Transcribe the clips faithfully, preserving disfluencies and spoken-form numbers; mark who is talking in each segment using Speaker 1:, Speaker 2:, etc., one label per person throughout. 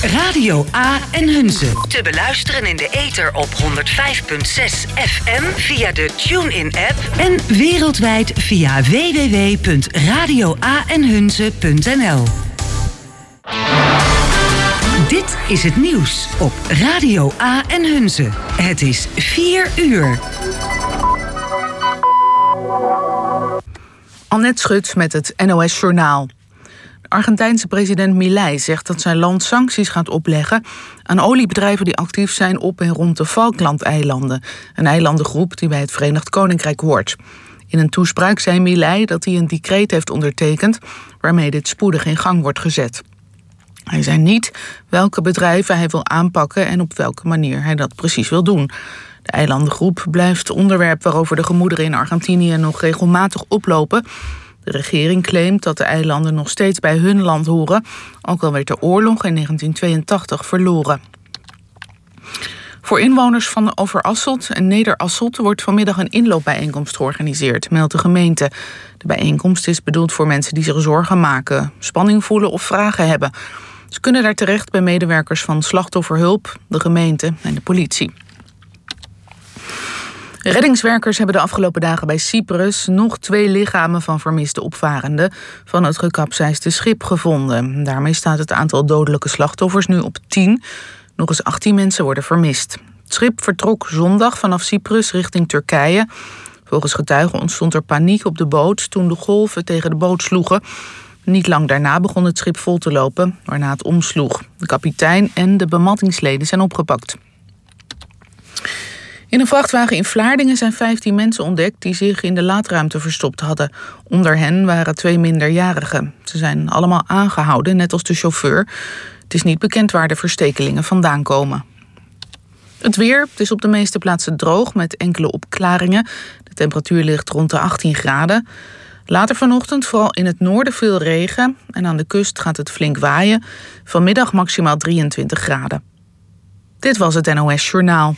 Speaker 1: Radio A en Hunze. Te beluisteren in de ether op honderd vijf komma zes F M via de TuneIn-app en wereldwijd via w w w punt radio a en hunze punt n l. Dit is het nieuws op Radio A en Hunze. Het is vier uur.
Speaker 2: Annette Schut met het N O S-journaal. De Argentijnse president Milei zegt dat zijn land sancties gaat opleggen aan oliebedrijven die actief zijn op en rond de Falklandeilanden, een eilandengroep die bij het Verenigd Koninkrijk hoort. In een toespraak zei Milei dat hij een decreet heeft ondertekend waarmee dit spoedig in gang wordt gezet. Hij zei niet welke bedrijven hij wil aanpakken en op welke manier hij dat precies wil doen. De eilandengroep blijft onderwerp waarover de gemoederen in Argentinië nog regelmatig oplopen. De regering claimt dat de eilanden nog steeds bij hun land horen, ook al werd de oorlog in negentien tweeëntachtig verloren. Voor inwoners van Overasselt en Nederasselt wordt vanmiddag een inloopbijeenkomst georganiseerd, meldt de gemeente. De bijeenkomst is bedoeld voor mensen die zich zorgen maken, spanning voelen of vragen hebben. Ze kunnen daar terecht bij medewerkers van slachtofferhulp, de gemeente en de politie. Reddingswerkers hebben de afgelopen dagen bij Cyprus nog twee lichamen van vermiste opvarenden van het gekapseisde schip gevonden. Daarmee staat het aantal dodelijke slachtoffers nu op tien. Nog eens achttien mensen worden vermist. Het schip vertrok zondag vanaf Cyprus richting Turkije. Volgens getuigen ontstond er paniek op de boot toen de golven tegen de boot sloegen. Niet lang daarna begon het schip vol te lopen, waarna het omsloeg. De kapitein en de bemanningsleden zijn opgepakt. In een vrachtwagen in Vlaardingen zijn vijftien mensen ontdekt die zich in de laadruimte verstopt hadden. Onder hen waren twee minderjarigen. Ze zijn allemaal aangehouden, net als de chauffeur. Het is niet bekend waar de verstekelingen vandaan komen. Het weer, het is op de meeste plaatsen droog met enkele opklaringen. De temperatuur ligt rond de achttien graden. Later vanochtend vooral in het noorden veel regen en aan de kust gaat het flink waaien. Vanmiddag maximaal drieëntwintig graden. Dit was het N O S-journaal.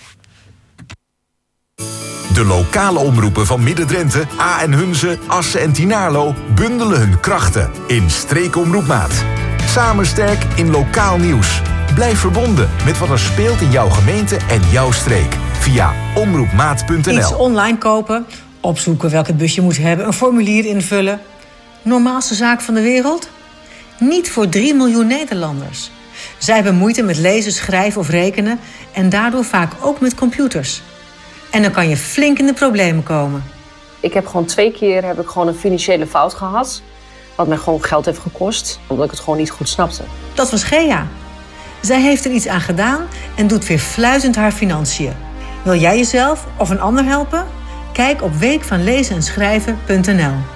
Speaker 3: De lokale omroepen van Midden-Drenthe, A en Hunze, Assen en Tynaarlo bundelen hun krachten in Streekomroepmaat. Samen sterk in lokaal nieuws. Blijf verbonden met wat er speelt in jouw gemeente en jouw streek. Via omroepmaat punt n l.
Speaker 4: Iets online kopen, opzoeken welke bus je moet hebben, een formulier invullen. Normaalste zaak van de wereld? Niet voor drie miljoen Nederlanders. Zij hebben moeite met lezen, schrijven of rekenen en daardoor vaak ook met computers. En dan kan je flink in de problemen komen.
Speaker 5: Ik heb gewoon twee keer heb ik gewoon een financiële fout gehad. Wat mij gewoon geld heeft gekost, omdat ik het gewoon niet goed snapte.
Speaker 4: Dat was Gea. Zij heeft er iets aan gedaan en doet weer fluitend haar financiën. Wil jij jezelf of een ander helpen? Kijk op week van lezen en schrijven punt n l.